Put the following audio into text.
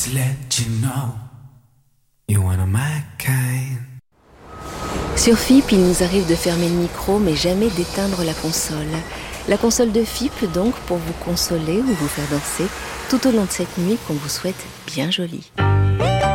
just let you know you're one of my kind. Sur FIP, il nous arrive de fermer le micro, mais jamais d'éteindre la console. La console de FIP, donc, pour vous consoler ou vous faire danser tout au long de cette nuit qu'on vous souhaite bien jolie.